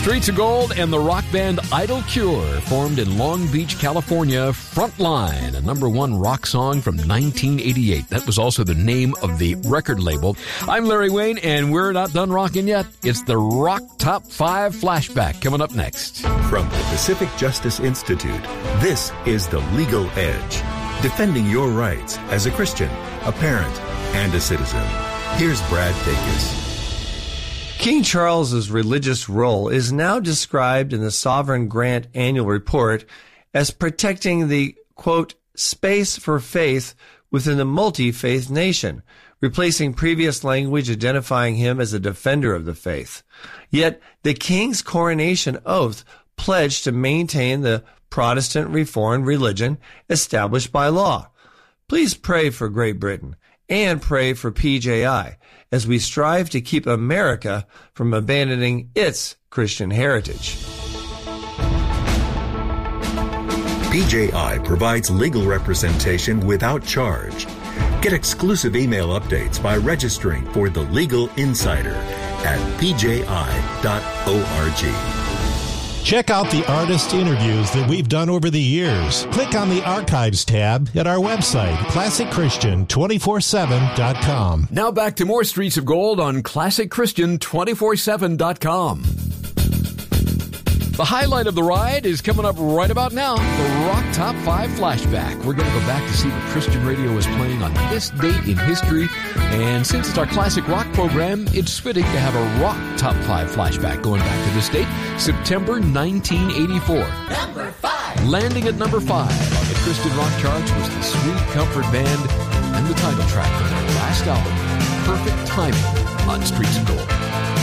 Streets of Gold and the rock band Idle Cure formed in Long Beach, California. Frontline, a number one rock song from 1988. That was also the name of the record label. I'm Larry Wayne, and we're not done rocking yet. It's the Rock Top 5 Flashback coming up next. From the Pacific Justice Institute, this is The Legal Edge. Defending your rights as a Christian, a parent, and a citizen. Here's Brad Dacus. King Charles's religious role is now described in the Sovereign Grant Annual Report as protecting the, quote, space for faith within the multi-faith nation, replacing previous language identifying him as a defender of the faith. Yet, the king's coronation oath pledged to maintain the Protestant Reformed religion established by law. Please pray for Great Britain and pray for PJI as we strive to keep America from abandoning its Christian heritage. PJI provides legal representation without charge. Get exclusive email updates by registering for The Legal Insider at pji.org. Check out the artist interviews that we've done over the years. Click on the Archives tab at our website, ClassicChristian247.com. Now back to more Streets of Gold on ClassicChristian247.com. The highlight of the ride is coming up right about now, the Rock Top 5 Flashback. We're going to go back to see what Christian radio is playing on this date in history. And since it's our classic rock program, it's fitting to have a Rock Top 5 Flashback going back to this date, September 1984. Number 5. Landing at number 5 on the Christian rock charts was the Sweet Comfort Band and the title track from their last album, Perfect Timing, on Streets of Gold.